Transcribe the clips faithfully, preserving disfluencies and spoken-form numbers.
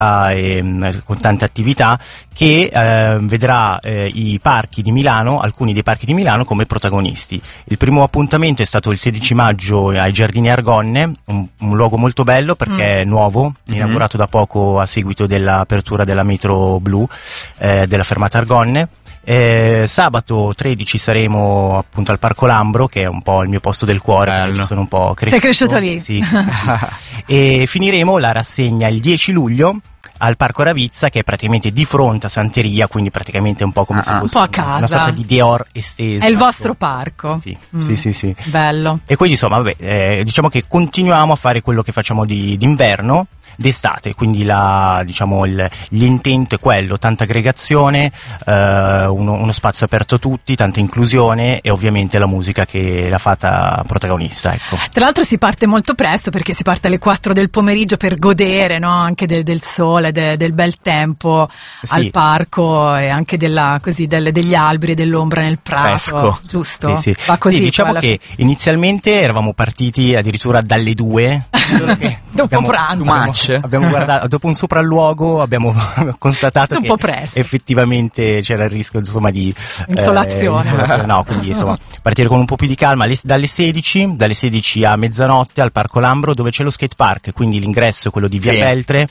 E, con tante attività che eh, vedrà eh, i parchi di Milano, alcuni dei parchi di Milano come protagonisti. Il primo appuntamento è stato il sedici maggio ai Giardini Argonne, un, un luogo molto bello perché mm. è nuovo, inaugurato mm-hmm. da poco a seguito dell'apertura della metro blu eh, della fermata Argonne. Eh, sabato tredici saremo appunto al Parco Lambro, che è un po' il mio posto del cuore, perché ci sono un po' cresciuto. Sei cresciuto lì? Sì, sì, sì, sì. E finiremo la rassegna il dieci luglio al Parco Ravizza, che è praticamente di fronte a Santeria, quindi praticamente un po' come ah, se fosse un po' a casa. Una sorta di Dior estesa. È il vostro parco? Sì, mm. sì, sì, sì. Bello. E quindi insomma, vabbè, eh, diciamo che continuiamo a fare quello che facciamo di d'inverno, d'estate, quindi la, diciamo il, l'intento è quello, tanta aggregazione, eh, uno, uno spazio aperto a tutti, tanta inclusione e ovviamente la musica che l'ha fatta protagonista, ecco. Tra l'altro si parte molto presto, perché si parte alle quattro del pomeriggio per godere, no, anche de, del sole, de, del bel tempo sì. al parco e anche della, così, delle, degli alberi, dell'ombra nel prato. Fresco. Giusto? Sì, sì. Va così, sì, diciamo che fine. inizialmente eravamo partiti addirittura dalle due dopo abbiamo, pranzo abbiamo, abbiamo guardato dopo un sopralluogo, abbiamo constatato un che po' presto. effettivamente c'era il rischio insomma di insolazione, eh, insolazione no, quindi insomma partire con un po' più di calma le, dalle sedici dalle sedici a mezzanotte al Parco Lambro, dove c'è lo skate park, quindi l'ingresso è quello di via sì. Feltre,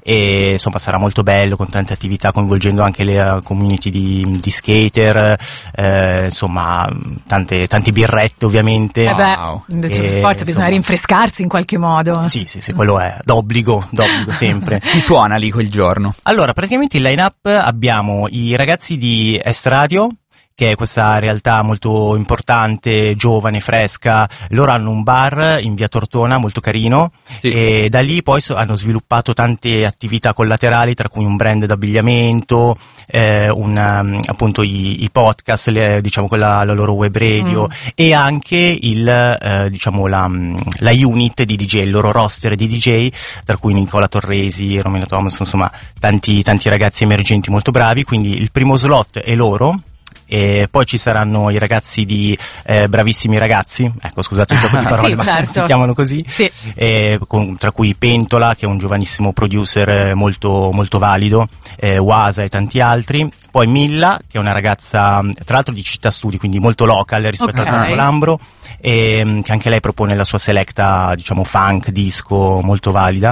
e insomma sarà molto bello con tante attività, coinvolgendo anche le uh, community di, di skater, eh, insomma tante tante birrette ovviamente. Eh beh, wow. e, forza bisogna insomma, rinfrescarsi in qualche modo. Sì, sì, sì, quello è d'obbligo, d'obbligo sempre. Chi suona lì quel giorno? Allora, praticamente il line-up abbiamo i ragazzi di Est Radio, che è questa realtà molto importante, giovane, fresca. Loro hanno un bar in via Tortona molto carino, sì. e da lì poi so, hanno sviluppato tante attività collaterali, tra cui un brand d'abbigliamento, eh, un, um, appunto i, i podcast, le, diciamo quella, la loro web radio, mm. e anche il eh, diciamo la, la unit di D J, il loro roster di D J, tra cui Nicola Torresi, Romina Thomas, insomma tanti tanti ragazzi emergenti molto bravi. Quindi il primo slot è loro. E poi ci saranno i ragazzi di eh, Bravissimi Ragazzi, ecco scusate il gioco di parole, sì, ma certo. si chiamano così, sì. e, con, tra cui Pentola, che è un giovanissimo producer molto molto valido, eh, Wasa e tanti altri. Poi Milla, che è una ragazza tra l'altro di Città Studi, quindi molto local rispetto okay. al Parco Lambro, e che anche lei propone la sua selecta, diciamo funk, disco molto valida.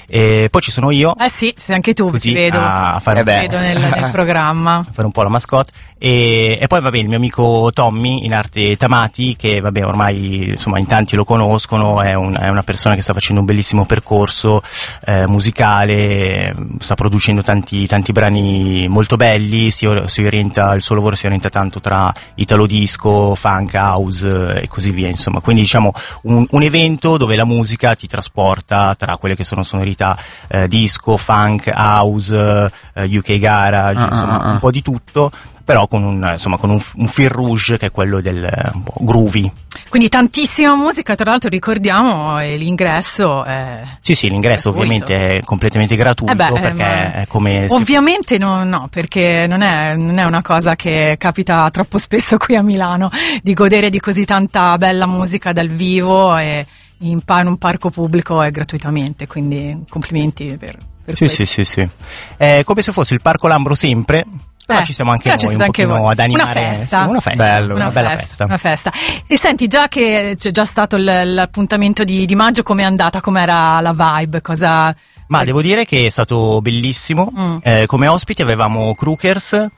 E poi ci sono io. Eh sì, sei anche tu, così, ti vedo, a fare eh un, vedo nel, nel programma. A fare un po' la mascotte. E, e poi vabbè il mio amico Tommy, in arte Tamati, che vabbè ormai insomma in tanti lo conoscono, è, un, è una persona che sta facendo un bellissimo percorso eh, musicale, sta producendo tanti tanti brani molto belli, si, si orienta, il suo lavoro si orienta tanto tra italo disco, funk, house e così via, insomma. Quindi diciamo un, un evento dove la musica ti trasporta tra quelle che sono sonorità eh, disco, funk, house, eh, U K garage, uh-huh. insomma un po' di tutto, però con un insomma con un, un fil rouge che è quello del un po' groovy. Quindi tantissima musica, tra l'altro ricordiamo, e l'ingresso è Sì, sì, l'ingresso gratuito. Ovviamente è completamente gratuito, eh beh, perché eh, è come ovviamente no, no, perché non è non è una cosa che capita troppo spesso qui a Milano, di godere di così tanta bella musica dal vivo e in, in un parco pubblico e gratuitamente, quindi complimenti per, per Sì, questo. sì, sì, sì. È come se fosse il Parco Lambro sempre. Però eh, ci siamo anche noi un anche pochino voi. ad animare. Una festa. Sì, una festa. Bello, una, una bella festa, festa. Una festa. E senti, già che c'è già stato l- l'appuntamento di, di maggio, com'è andata? Com'era la vibe? Cosa... Ma devo dire che è stato bellissimo. Mm. Eh, come ospiti avevamo Crookers.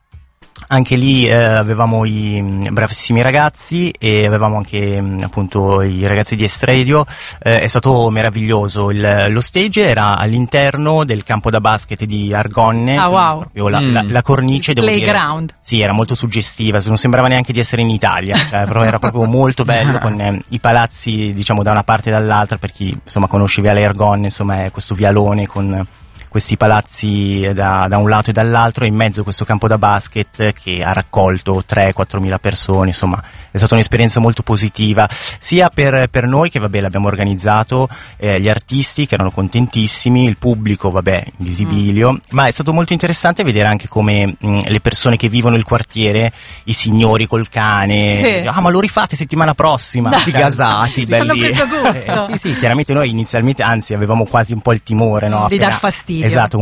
Anche lì eh, avevamo i mh, Bravissimi Ragazzi e avevamo anche mh, appunto i ragazzi di Est Radio. Eh, è stato meraviglioso. Il, lo stage era all'interno del campo da basket di Argonne. Ah, wow. Proprio la, mm. la, la cornice, devo Playground. dire. Sì, era molto suggestiva, non sembrava neanche di essere in Italia, cioè, però era proprio molto bello, con eh, i palazzi diciamo da una parte e dall'altra, per chi insomma conosce Viale Argonne, insomma è questo vialone con questi palazzi da, da un lato e dall'altro, e in mezzo questo campo da basket che ha raccolto tre quattro mila persone. Insomma è stata un'esperienza molto positiva sia per, per noi che vabbè l'abbiamo organizzato, eh, gli artisti che erano contentissimi, il pubblico vabbè in visibilio, mm. ma è stato molto interessante vedere anche come mh, le persone che vivono il quartiere, i signori col cane, sì. ah ma lo rifate settimana prossima, Dai. gasati, si belli. sono preso gusto. Eh, sì sì, chiaramente noi inizialmente anzi avevamo quasi un po' il timore, no? Di appena, dar fastidio. video. Esatto,